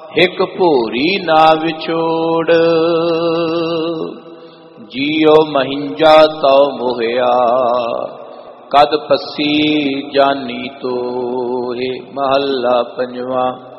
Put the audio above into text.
हिक भूरी ना विछोड़। जियो महिंजा तौ मोहया कद पसी जानी तोहे। महला पंजवा।